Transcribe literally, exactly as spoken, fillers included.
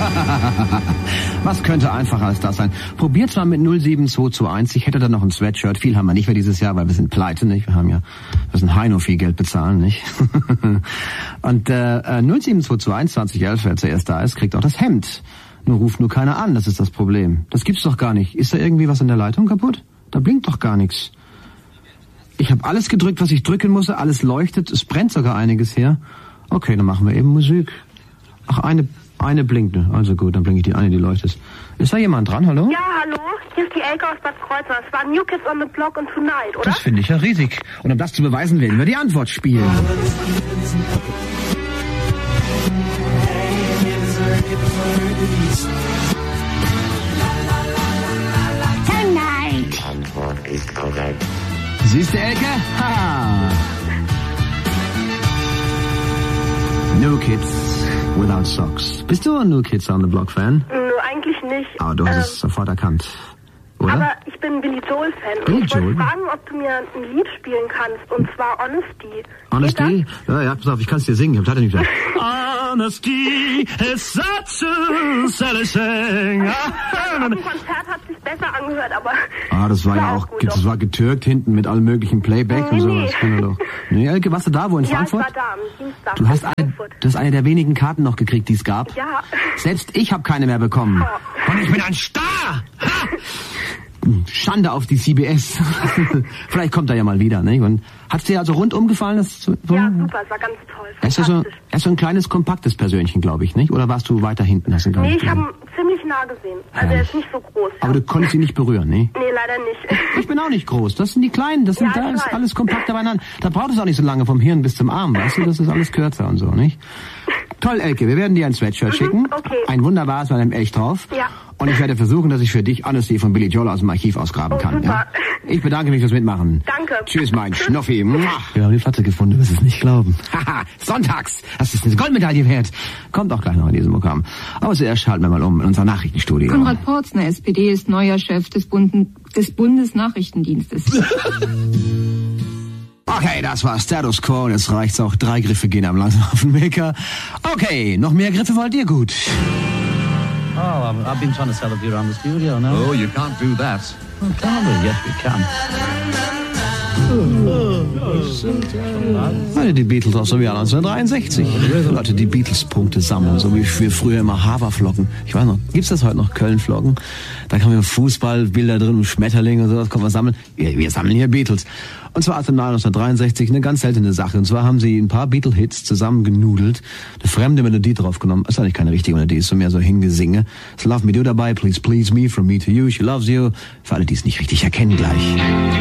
Was könnte einfacher als das sein? Probiert's mal mit null sieben zwei zwei eins. Ich hätte da noch ein Sweatshirt. Viel haben wir nicht mehr dieses Jahr, weil wir sind pleite, nicht? Wir haben ja, wir müssen Heino viel Geld bezahlen, nicht? Und äh, null sieben zwei zwei eins zwanzig elf, wer zuerst da ist, kriegt auch das Hemd. Nur ruft nur keiner an, das ist das Problem. Das gibt's doch gar nicht. Ist da irgendwie was in der Leitung kaputt? Da blinkt doch gar nichts. Ich habe alles gedrückt, was ich drücken musste. Alles leuchtet. Es brennt sogar einiges her. Okay, dann machen wir eben Musik. Ach, eine eine blinkt. Also gut, dann blinke ich die eine, die leuchtet. Ist da jemand dran? Hallo? Ja, hallo. Hier ist die Elke aus Bad Kreuznach. Es war New Kids on the Block und Tonight, oder? Das finde ich ja riesig. Und um das zu beweisen, werden wir die Antwort spielen. Tonight. Antwort ist korrekt. Siehst du, Elke? Haha. New Kids Without Socks. Bist du ein New Kids on the Block Fan? Nö, eigentlich nicht. Aber du hast ähm, es sofort erkannt, oder? Aber ich bin Billy Joel Fan. Billy und ich wollte Joel? fragen, ob du mir ein Lied spielen kannst. Und zwar Honesty. Honesty? Ja, ja, pass auf, ich kann es dir singen. Ich hab leider nicht gesagt. Honesty is such a silly thing. Auf dem Konzert hat es sich besser angehört, aber... Ah, das war ja auch, gut, das doch. war getürkt hinten mit allem möglichen Playback Nee, und so. nee. Das kann doch. Nee, Elke, warst du da, wo in Ja, ich Frankfurt? war da am Dienstag. Du hast in eine, Frankfurt. du hast eine der wenigen Karten noch gekriegt, die es gab. Ja. Selbst ich habe keine mehr bekommen. Oh. Und ich bin ein Star! Ha! Schande auf die C B S. Vielleicht kommt er ja mal wieder, ne? Und hat's dir also rundum gefallen? Das zu, Ja, super, es war ganz toll. er ist ja so, Fantastisch. er ist so ein kleines, kompaktes Persönchen, glaube ich, nicht? Oder warst du weiter hinten? Hast du ihn gar Nee, nicht ich habe gesehen? ihn ziemlich nah gesehen. Also er ist nicht so groß. Aber du konntest ihn nicht berühren, ne? Nee, leider nicht. Ich bin auch nicht groß. Das sind die Kleinen. Das sind, Ja, da ich ist weiß. alles kompakter beieinander. Da braucht es auch nicht so lange vom Hirn bis zum Arm, weißt du? Das ist alles kürzer und so, nicht? Toll, Elke. Wir werden dir ein Sweatshirt schicken. okay. Ein wunderbares mit einem Elch drauf. Ja. Und ich werde versuchen, dass ich für dich Honesty von Billy Joel aus dem Archiv ausgraben Oh, kann. super. Ja? Ich bedanke mich fürs Mitmachen. Danke. Tschüss, mein Schnuffi. Mua. Wir haben die Platte gefunden, du wirst es nicht glauben. Haha, sonntags. Das ist eine Goldmedaille wert. Kommt auch gleich noch in diesem Programm. Aber zuerst schalten wir mal um in unser Nachrichtenstudio. Konrad Porzner, S P D, ist neuer Chef des, Bunden, des Bundesnachrichtendienstes. Okay, das war Status Quo und jetzt reicht's auch. Drei Griffe gehen am langsam auf den Maker. Okay, noch mehr Griffe wollt ihr? Gut. Oh, I've, I've been trying to sell a beer around the studio now. Oh, you can't do that. Oh, can we? Yes, we can. Heute die Beatles auch so wie neunzehnhundertdreiundsechzig. Leute, die Beatles-Punkte sammeln, so wie wir früher immer Haferflocken. Ich weiß noch, gibt's das heute noch, Köln-Flocken? Da kann man Fußballbilder drin und Schmetterlinge und sowas, kann man sammeln. Wir, wir sammeln hier Beatles. Und zwar aus dem Jahr neunzehnhundertdreiundsechzig eine ganz seltene Sache. Und zwar haben sie ein paar Beatle-Hits zusammengenudelt, eine fremde Melodie draufgenommen. Das ist eigentlich keine richtige Melodie, ist so mehr so Hingesinge. So Love Me Do dabei, Please Please Me, From Me to You, She Loves You. Für alle, die es nicht richtig erkennen gleich.